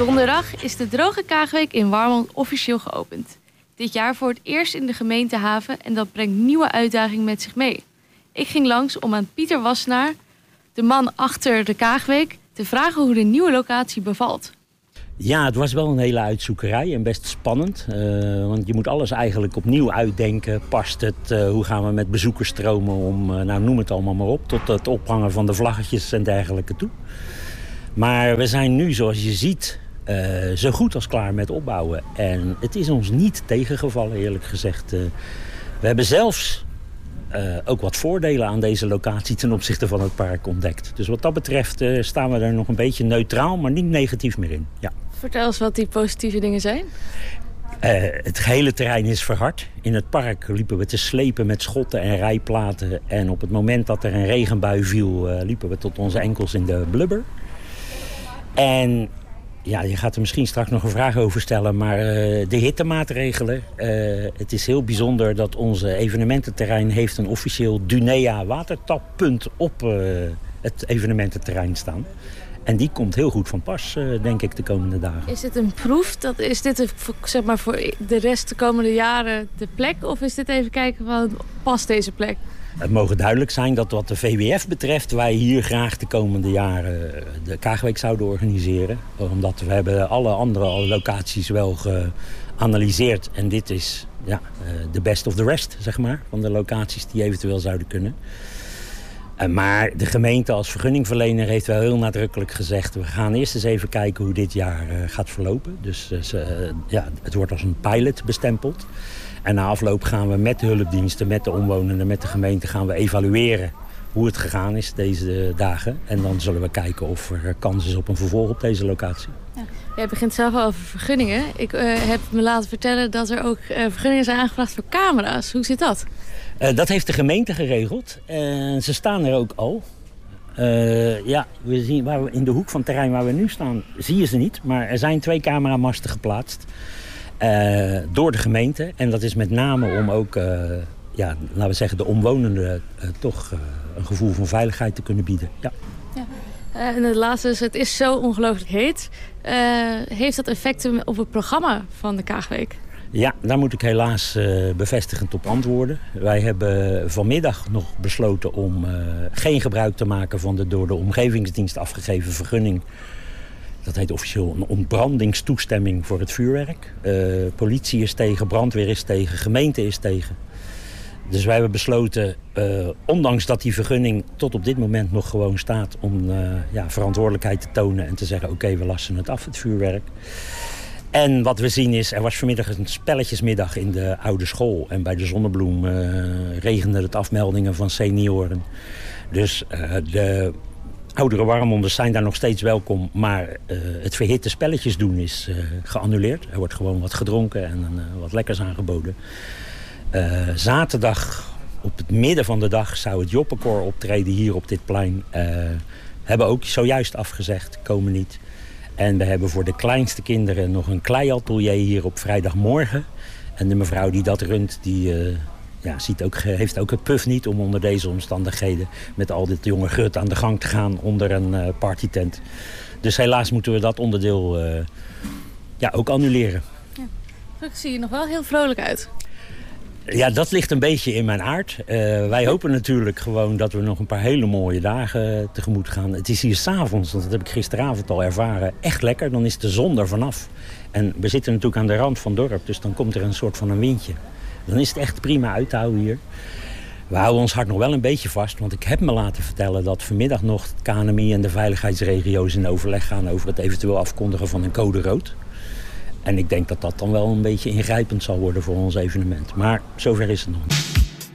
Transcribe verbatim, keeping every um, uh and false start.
Donderdag is de Droge Kaagweek in Warmond officieel geopend. Dit jaar voor het eerst in de gemeentehaven en dat brengt nieuwe uitdagingen met zich mee. Ik ging langs om aan Pieter Wassenaar, de man achter de Kaagweek, te vragen hoe de nieuwe locatie bevalt. Ja, het was wel een hele uitzoekerij en best spannend. Uh, want je moet alles eigenlijk opnieuw uitdenken. Past het? Uh, hoe gaan we met bezoekersstromen om? Uh, nou, noem het allemaal maar op. Tot het ophangen van de vlaggetjes en dergelijke toe. Maar we zijn nu, zoals je ziet, uh, zo goed als klaar met opbouwen. En het is ons niet tegengevallen, eerlijk gezegd. Uh, we hebben zelfs uh, ook wat voordelen aan deze locatie ten opzichte van het park ontdekt. Dus wat dat betreft uh, staan we er nog een beetje neutraal, maar niet negatief meer in. Ja. Vertel eens wat die positieve dingen zijn. Uh, het gehele terrein is verhard. In het park liepen we te slepen met schotten en rijplaten. En op het moment dat er een regenbui viel, uh, liepen we tot onze enkels in de blubber. En ja, je gaat er misschien straks nog een vraag over stellen, maar uh, de hittemaatregelen. Uh, het is heel bijzonder dat onze evenemententerrein heeft een officieel Dunea watertappunt op uh, het evenemententerrein staan. En die komt heel goed van pas, uh, denk ik, de komende dagen. Is dit een proef? Dat, is dit een, zeg maar, voor de rest de komende jaren de plek? Of is dit even kijken van, past deze plek? Het mogen duidelijk zijn dat wat de V W F betreft wij hier graag de komende jaren de Kaagweek zouden organiseren. Omdat we hebben alle andere locaties wel geanalyseerd. En dit is ja, de best of the rest, zeg maar, van de locaties die eventueel zouden kunnen. Maar de gemeente als vergunningverlener heeft wel heel nadrukkelijk gezegd, we gaan eerst eens even kijken hoe dit jaar gaat verlopen. Dus uh, ja, het wordt als een pilot bestempeld. En na afloop gaan we met de hulpdiensten, met de omwonenden, met de gemeente gaan we evalueren hoe het gegaan is deze dagen. En dan zullen we kijken of er kans is op een vervolg op deze locatie. Ja. Jij begint zelf al over vergunningen. Ik uh, heb me laten vertellen dat er ook uh, vergunningen zijn aangevraagd voor camera's. Hoe zit dat? Uh, dat heeft de gemeente geregeld. Uh, ze staan er ook al. Uh, ja, we zien waar we in de hoek van het terrein waar we nu staan, zie je ze niet. Maar er zijn twee cameramasten geplaatst. Uh, door de gemeente. En dat is met name om ook, uh, ja, laten we zeggen, de omwonenden uh, toch uh, een gevoel van veiligheid te kunnen bieden. Ja. Ja. Uh, en het laatste is, het is zo ongelooflijk heet. Uh, heeft dat effecten op het programma van de Kaagweek? Ja, daar moet ik helaas uh, bevestigend op antwoorden. Wij hebben vanmiddag nog besloten om uh, geen gebruik te maken van de door de omgevingsdienst afgegeven vergunning. Dat heet officieel een ontbrandingstoestemming voor het vuurwerk. Uh, politie is tegen, brandweer is tegen, gemeente is tegen. Dus wij hebben besloten, uh, ondanks dat die vergunning tot op dit moment nog gewoon staat, om uh, ja, verantwoordelijkheid te tonen en te zeggen, oké, okay, we lassen het af, het vuurwerk. En wat we zien is, er was vanmiddag een spelletjesmiddag in de oude school. En bij de Zonnebloem uh, regende het afmeldingen van senioren. Dus uh, de oudere Warmonders zijn daar nog steeds welkom. Maar uh, het verhitte spelletjes doen is uh, geannuleerd. Er wordt gewoon wat gedronken en uh, wat lekkers aangeboden. Uh, zaterdag op het midden van de dag zou het Joppenkoor optreden hier op dit plein. Uh, hebben ook zojuist afgezegd, komen niet. En we hebben voor de kleinste kinderen nog een kleiatelier hier op vrijdagmorgen. En de mevrouw die dat runt, die uh, ja, ziet ook, heeft ook het puf niet om onder deze omstandigheden met al dit jonge gut aan de gang te gaan onder een uh, partytent. Dus helaas moeten we dat onderdeel uh, ja, ook annuleren. Ja. Ik zie je nog wel heel vrolijk uit. Ja, dat ligt een beetje in mijn aard. Uh, wij hopen natuurlijk gewoon dat we nog een paar hele mooie dagen tegemoet gaan. Het is hier 's avonds, want dat heb ik gisteravond al ervaren, echt lekker. Dan is de zon er vanaf. En we zitten natuurlijk aan de rand van het dorp, dus dan komt er een soort van een windje. Dan is het echt prima uit te houden hier. We houden ons hart nog wel een beetje vast, want ik heb me laten vertellen dat vanmiddag nog het K N M I en de veiligheidsregio's in overleg gaan over het eventueel afkondigen van een code rood. En ik denk dat dat dan wel een beetje ingrijpend zal worden voor ons evenement. Maar zover is het nog niet.